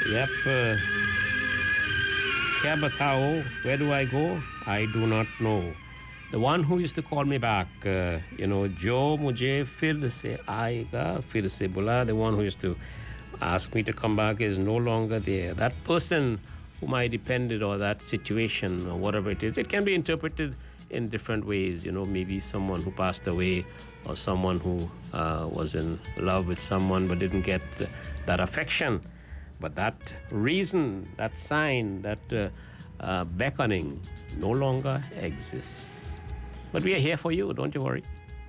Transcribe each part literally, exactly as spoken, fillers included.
Yep. Uh, Kya batao? Where do I go? I do not know. The one who used to call me back, uh, you know, Jo mujhe fir se aayega, fir se bula. The one who used to ask me to come back is no longer there. That person whom I depended, or that situation, or whatever it is, it can be interpreted in different ways. You know, maybe someone who passed away, or someone who uh, was in love with someone but didn't get uh, that affection. But that reason, that sign, that uh, uh, beckoning no longer exists. But we are here for you, don't you worry.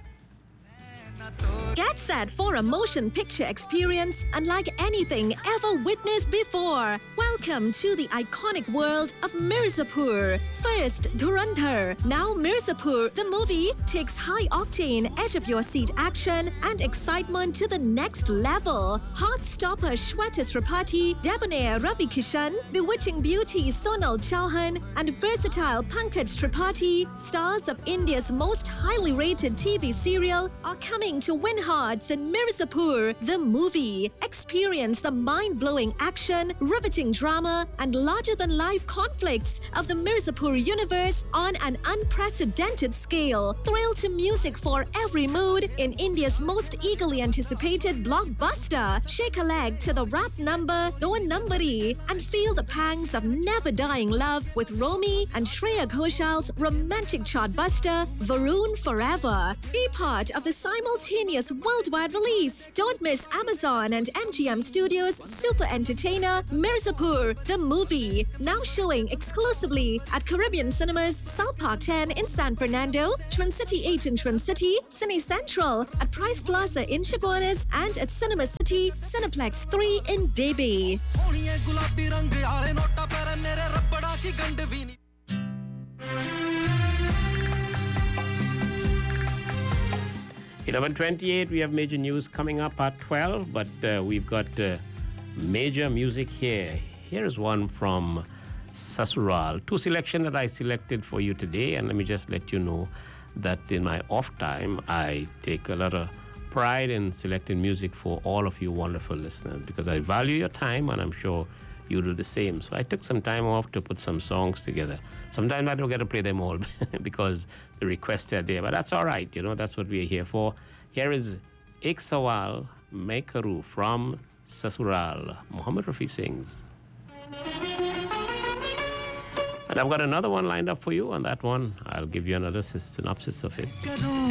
Get set for a motion picture experience unlike anything ever witnessed before. Welcome to the iconic world of Mirzapur. First, Dhurandhar. Now Mirzapur, the movie, takes high-octane, edge-of-your-seat action and excitement to the next level. Heart-stopper Shweta Tripathi, debonair Ravi Kishan, bewitching beauty Sonal Chauhan, and versatile Pankaj Tripathi, stars of India's most highly rated T V serial, are coming to win hearts in Mirzapur, the movie. Experience the mind-blowing action, riveting drama, and larger-than-life conflicts of the Mirzapur universe on an unprecedented scale. Thrill to music for every mood in India's most eagerly anticipated blockbuster. Shake a leg to the rap number Do Numbari and feel the pangs of never-dying love with Romy and Shreya Ghoshal's romantic chartbuster Varun Forever. Be part of the simultaneous worldwide release. Don't miss Amazon and M G M Studios' super entertainer Mirzapur, the movie. Now showing exclusively at Caribbean Cinemas, South Park ten in San Fernando, Trincity eight in Trincity, Cine Central, at Price Plaza in Chaguanas, and at Cinema City, Cineplex three in Debe. eleven twenty-eight, we have major news coming up at twelve, but uh, we've got uh, major music here. Here is one from Sasural. Two selection that I selected for you today, and let me just let you know that in my off time, I take a lot of pride in selecting music for all of you wonderful listeners, because I value your time, and I'm sure you do the same. So I took some time off to put some songs together. Sometimes I don't get to play them all because the requests are there, but that's all right. You know, that's what we're here for. Here is Ek Sawal Main Karu from Sasural. Muhammad Rafi sings. And I've got another one lined up for you. On that one, I'll give you another synopsis of it.